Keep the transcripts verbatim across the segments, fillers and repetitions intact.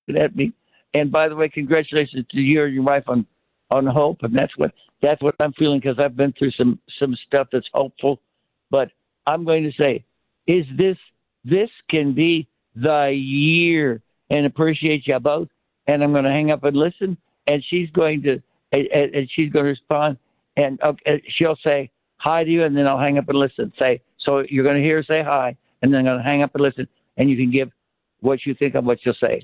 at me. And by the way, congratulations to you and your wife on on hope. And that's what that's what I'm feeling because I've been through some some stuff that's hopeful. But I'm going to say, is this this can be the year? And appreciate you both. And I'm going to hang up and listen. And she's going to and, and she's going to respond. And okay, she'll say hi to you, and then I'll hang up and listen. Say so you're going to hear her say hi, and then I'm going to hang up and listen, and you can give what you think of what she'll say.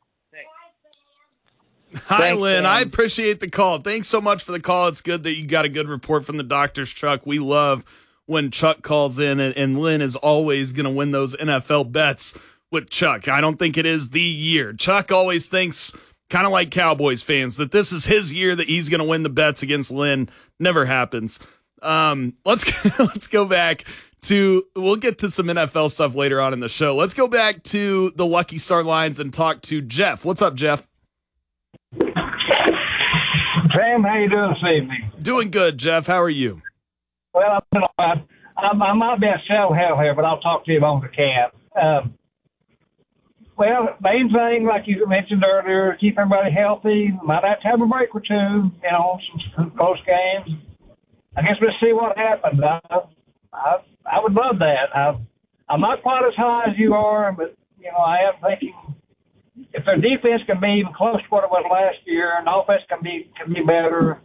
Hi, Thanks, Lynn. Dan. I appreciate the call. Thanks so much for the call. It's good that you got a good report from the doctor's Chuck. We love when Chuck calls in, and, and Lynn is always going to win those N F L bets with Chuck. I don't think it is the year. Chuck always thinks, kind of like Cowboys fans, that this is his year, that he's going to win the bets against Lynn. Never happens. Um, let's let's go back to, we'll get to some N F L stuff later on in the show. Let's go back to the Lucky Star lines and talk to Jeff. What's up, Jeff? Sam, how you doing this evening? Doing good, Jeff. How are you? Well, I'm, I'm, I might be a sell hell here, but I'll talk to you about the cab. Um, well, main thing, like you mentioned earlier, keep everybody healthy. Might have to have a break or two, you know, some close games. I guess we'll see what happens. I, I, I would love that. I, I'm not quite as high as you are, but, you know, I am thinking if their defense can be even close to what it was last year, and offense can be can be better,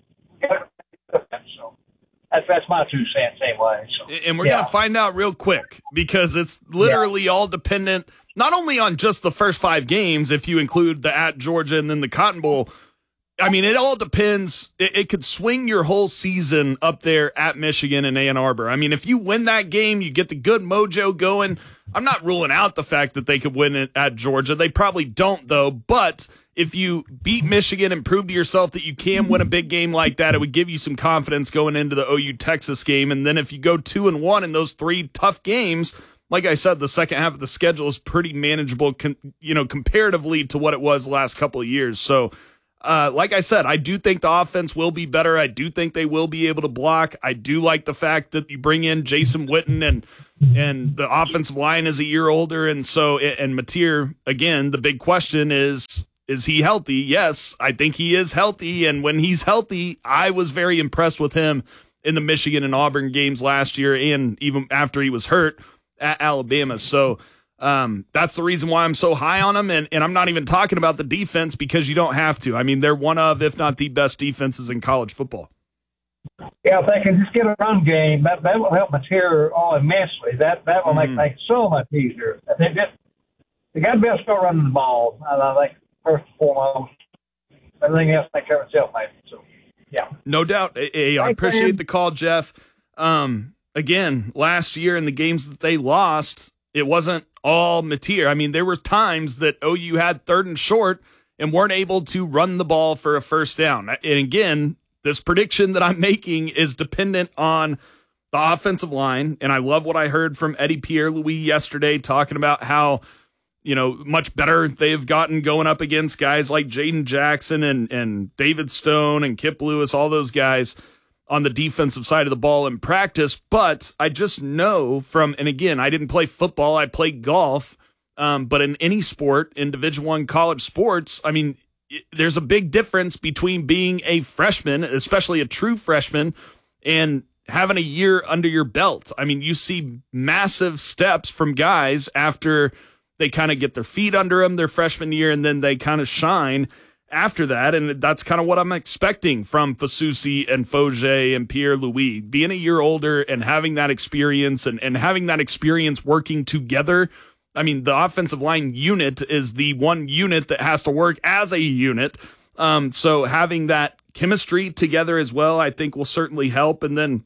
so that's that's my two cents anyway. So, and we're yeah. going to find out real quick because it's literally yeah. all dependent not only on just the first five games, if you include the at Georgia and then the Cotton Bowl. I mean, it all depends. It, it could swing your whole season up there at Michigan and Ann Arbor. I mean, if you win that game, you get the good mojo going. I'm not ruling out the fact that they could win it at Georgia. They probably don't, though. But if you beat Michigan and prove to yourself that you can win a big game like that, it would give you some confidence going into the O U Texas game. And then if you go two and one in those three tough games, like I said, the second half of the schedule is pretty manageable, con- you know, comparatively to what it was the last couple of years. So, Uh, like I said, I do think the offense will be better. I do think they will be able to block. I do like the fact that you bring in Jason Witten and and the offensive line is a year older. And so, and Mateer, again, the big question is, is he healthy? Yes, I think he is healthy. And when he's healthy, I was very impressed with him in the Michigan and Auburn games last year and even after he was hurt at Alabama. So, Um, that's the reason why I'm so high on them, and, and I'm not even talking about the defense because you don't have to. I mean, they're one of, if not the best defenses in college football. Yeah, if they can just get a run game, that, that will help Mateer all immensely. That that will make Mm. things so much easier. They just they got to be able to start running the ball. I, I think first and foremost, everything else takes care of itself, maybe. So, yeah, no doubt. Hey, I Thanks, appreciate man. the call, Jeff. Um, again, last year in the games that they lost, it wasn't all Mateer. I mean, there were times that O U had third and short and weren't able to run the ball for a first down. And again, this prediction that I'm making is dependent on the offensive line. And I love what I heard from Eddie Pierre-Louis yesterday talking about how, you know, much better they've gotten going up against guys like Jaden Jackson and, and David Stone and Kip Lewis, all those guys on the defensive side of the ball in practice. But I just know from, and again, I didn't play football, I played golf, um, but in any sport, in Division One college sports, I mean, it, there's a big difference between being a freshman, especially a true freshman, and having a year under your belt. I mean, you see massive steps from guys after they kind of get their feet under them their freshman year, and then they kind of shine after that, and that's kind of what I'm expecting from Fasusi and Foger and Pierre-Louis. Being a year older and having that experience and, and having that experience working together. I mean, the offensive line unit is the one unit that has to work as a unit. Um, so having that chemistry together as well, I think will certainly help. And then,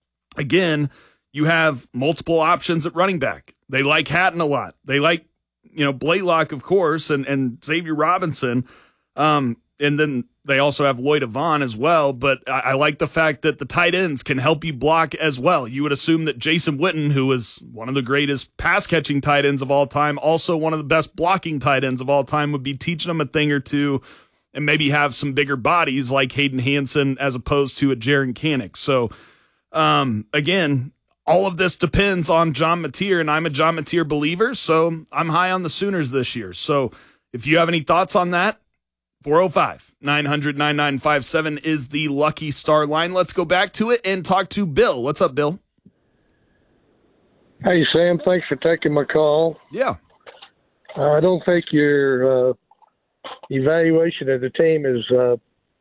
again, you have multiple options at running back. They like Hatton a lot. They like, you know, Blaylock, of course, and, and Xavier Robinson. Um, and then they also have Lloyd Avon as well. But I, I like the fact that the tight ends can help you block as well. You would assume that Jason Witten, who is one of the greatest pass catching tight ends of all time, also one of the best blocking tight ends of all time, would be teaching them a thing or two and maybe have some bigger bodies like Hayden Hansen as opposed to a Jaron Kanik. So, um, again, all of this depends on John Mateer, and I'm a John Mateer believer. So I'm high on the Sooners this year. So, if you have any thoughts on that, four oh five, nine hundred, ninety-nine fifty-seven is the Lucky Star line. Let's go back to it and talk to Bill. What's up, Bill? Hey, Sam. Thanks for taking my call. Yeah. Uh, I don't think your uh, evaluation of the team is uh,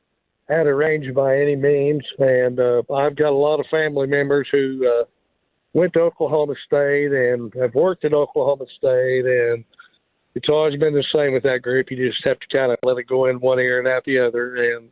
out of range by any means. And uh, I've got a lot of family members who uh, went to Oklahoma State and have worked at Oklahoma State, and it's always been the same with that group. You just have to kind of let it go in one ear and out the other. And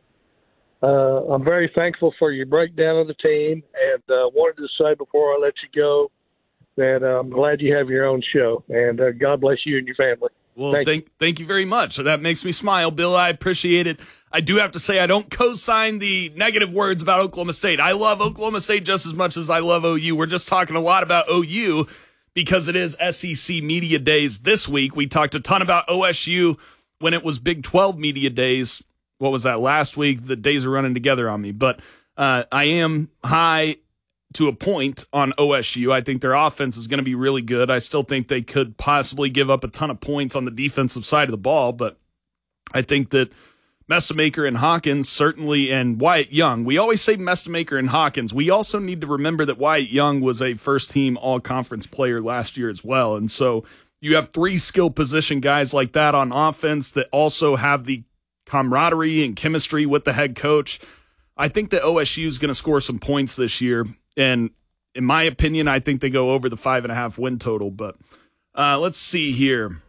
uh, I'm very thankful for your breakdown of the team, and uh, wanted to say before I let you go that uh, I'm glad you have your own show, and uh, God bless you and your family. Well, thank, thank, thank you very much. That makes me smile, Bill. I appreciate it. I do have to say I don't co-sign the negative words about Oklahoma State. I love Oklahoma State just as much as I love O U. We're just talking a lot about O U because it is S E C Media Days this week. We talked a ton about O S U when it was Big twelve Media Days. What was that, last week? The days are running together on me. But uh, I am high to a point on O S U. I think their offense is going to be really good. I still think they could possibly give up a ton of points on the defensive side of the ball, but I think that Mestamaker and Hawkins certainly, and Wyatt Young, we always say Mestamaker and Hawkins. We also need to remember that Wyatt Young was a first-team all-conference player last year as well, and so you have three skill position guys like that on offense that also have the camaraderie and chemistry with the head coach. I think that O S U is going to score some points this year. And in my opinion, I think they go over the five and a half win total. But uh, let's see here.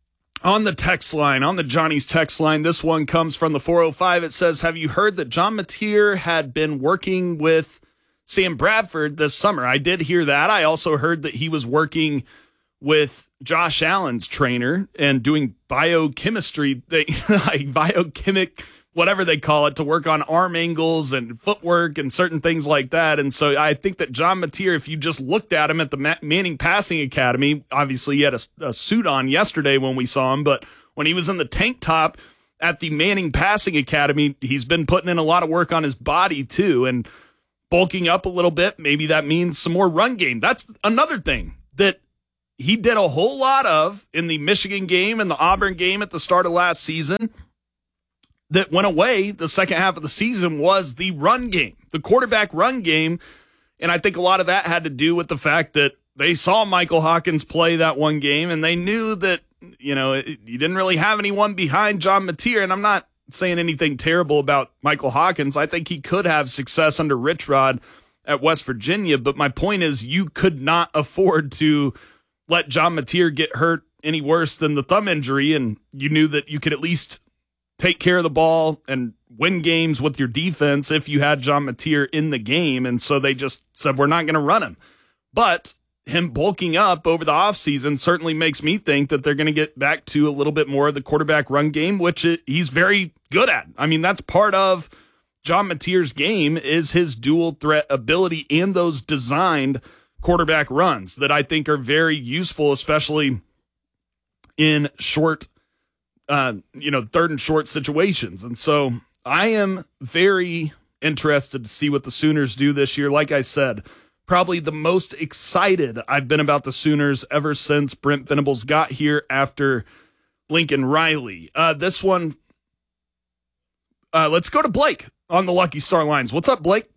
On the text line, on the Johnny's text line, this one comes from the four oh five. It says, have you heard that John Mateer had been working with Sam Bradford this summer? I did hear that. I also heard that he was working with Josh Allen's trainer and doing biochemistry, like biochemic whatever they call it, to work on arm angles and footwork and certain things like that. And so I think that John Mateer, if you just looked at him at the Manning Passing Academy, obviously he had a, a suit on yesterday when we saw him, but when he was in the tank top at the Manning Passing Academy, he's been putting in a lot of work on his body too and bulking up a little bit. Maybe that means some more run game. That's another thing that he did a whole lot of in the Michigan game and the Auburn game at the start of last season. That went away the second half of the season was the run game, the quarterback run game. And I think a lot of that had to do with the fact that they saw Michael Hawkins play that one game and they knew that, you know, it, you didn't really have anyone behind John Mateer. And I'm not saying anything terrible about Michael Hawkins. I think he could have success under Rich Rod at West Virginia. But my point is you could not afford to let John Mateer get hurt any worse than the thumb injury. And you knew that you could at least take care of the ball and win games with your defense if you had John Mateer in the game. And so they just said, we're not going to run him. But him bulking up over the offseason certainly makes me think that they're going to get back to a little bit more of the quarterback run game, which it, he's very good at. I mean, that's part of John Mateer's game is his dual threat ability and those designed quarterback runs that I think are very useful, especially in short Uh, you know, third and short situations. And so I am very interested to see what the Sooners do this year. Like I said, probably the most excited I've been about the Sooners ever since Brent Venables got here after Lincoln Riley. Uh, this one, uh, let's go to Blake on the Lucky Star lines. What's up, Blake?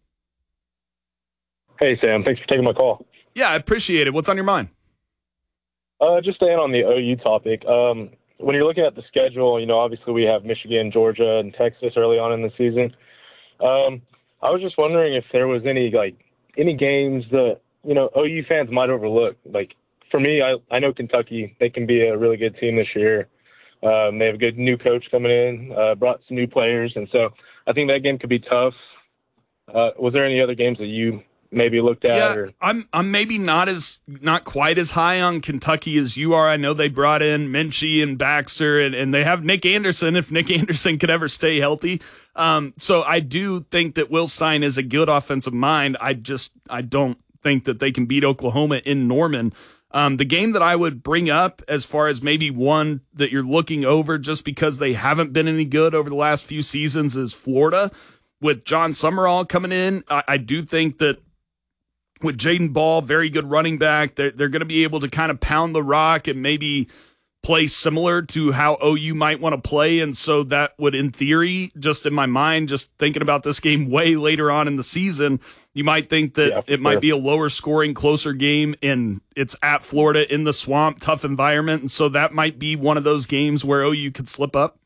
Hey, Sam. Thanks for taking my call. Yeah, I appreciate it. What's on your mind? Uh, just staying on the O U topic. Um, When you're looking at the schedule, you know, obviously we have Michigan, Georgia, and Texas early on in the season. Um, I was just wondering if there was any, like, any games that, you know, O U fans might overlook. Like, for me, I, I know Kentucky, they can be a really good team this year. Um, they have a good new coach coming in, uh, brought some new players, and so I think that game could be tough. Uh, was there any other games that you maybe looked at? Yeah, or? I'm I'm maybe not as not quite as high on Kentucky as you are. I know they brought in Minchie and Baxter, and, and they have Nick Anderson, if Nick Anderson could ever stay healthy. Um, so I do think that Will Stein is a good offensive mind. I just I don't think that they can beat Oklahoma in Norman. Um, the game that I would bring up as far as maybe one that you're looking over just because they haven't been any good over the last few seasons is Florida. With John Summerall coming in, I, I do think that with Jaden Ball, very good running back, they're, they're going to be able to kind of pound the rock and maybe play similar to how O U might want to play. And so that would, in theory, just in my mind, just thinking about this game way later on in the season, you might think that yeah, it might sure. be a lower scoring, closer game, and it's at Florida in the swamp, tough environment. And so that might be one of those games where O U could slip up.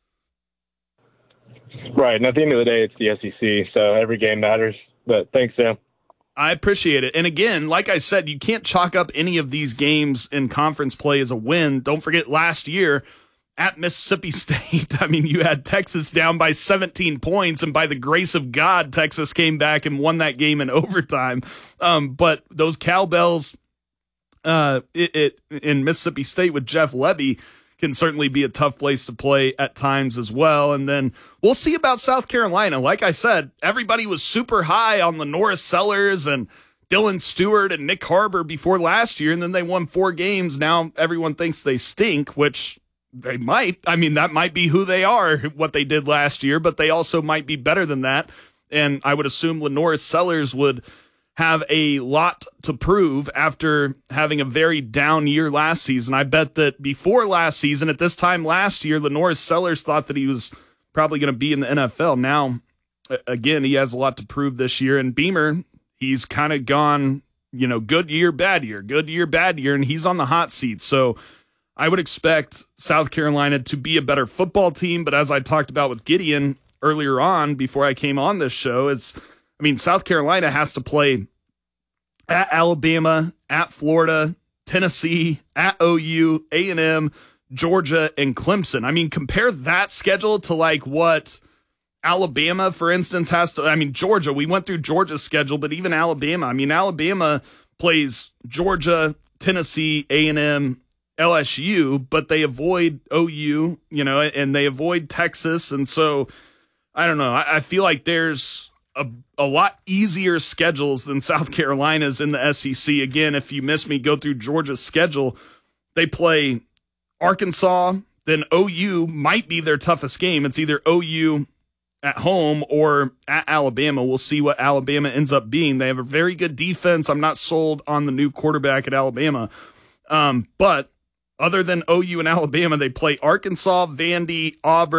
Right. And at the end of the day, it's the S E C, so every game matters. But thanks, Sam. I appreciate it. And again, like I said, you can't chalk up any of these games in conference play as a win. Don't forget last year at Mississippi State, I mean, you had Texas down by seventeen points, and by the grace of God, Texas came back and won that game in overtime. Um, but those cowbells uh, it, it in Mississippi State with Jeff Lebby can certainly be a tough place to play at times as well. And then we'll see about South Carolina. Like I said, everybody was super high on the Norris Sellers and Dylan Stewart and Nick Harbor before last year, and then they won four games. Now everyone thinks they stink, which they might. I mean, that might be who they are, what they did last year, but they also might be better than that. And I would assume LaNorris Sellers would have a lot to prove after having a very down year last season. I bet that before last season, at this time last year, LaNorris Sellers thought that he was probably going to be in the N F L. Now, again, he has a lot to prove this year. And Beamer, he's kind of gone, you know, good year, bad year, good year, bad year, and he's on the hot seat. So I would expect South Carolina to be a better football team. But as I talked about with Gideon earlier on, before I came on this show, it's, I mean, South Carolina has to play at Alabama, at Florida, Tennessee, at O U, A and M, Georgia, and Clemson. I mean, compare that schedule to like what Alabama, for instance, has to. I mean, Georgia, we went through Georgia's schedule, but even Alabama. I mean, Alabama plays Georgia, Tennessee, A and M, L S U, but they avoid O U, you know, and they avoid Texas. And so, I don't know. I, I feel like there's A, a lot easier schedules than South Carolina's in the S E C. Again, if you miss me, go through Georgia's schedule. They play Arkansas, then O U might be their toughest game. It's either O U at home or at Alabama. We'll see what Alabama ends up being. They have a very good defense. I'm not sold on the new quarterback at Alabama. Um, but other than O U and Alabama, they play Arkansas, Vandy, Auburn,